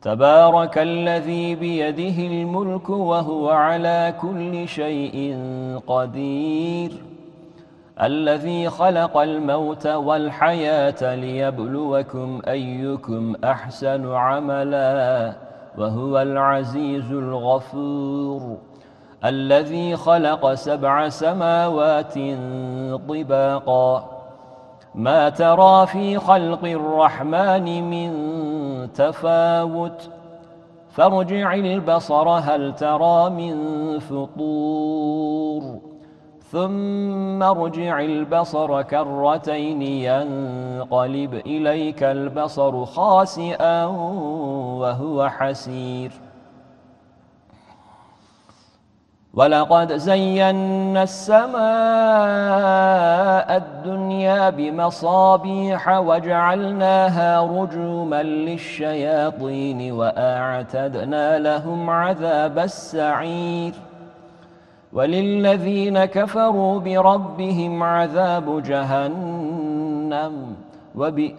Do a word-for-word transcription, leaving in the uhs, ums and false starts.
تبارك الذي بيده الملك وهو على كل شيء قدير الذي خلق الموت والحياة ليبلوكم أيكم أحسن عملا وهو العزيز الغفور الذي خلق سبع سماوات طباقا ما ترى في خلق الرحمن من تفاوت فارجع البصر هل ترى من فطور ثم ارجع البصر كرتين ينقلب إليك البصر خاسئا وهو حسير ولقد زينا السماء الدنيا بمصابيح وجعلناها رجوما للشياطين وأعتدنا لهم عذاب السعير وللذين كفروا بربهم عذاب جهنم وبئس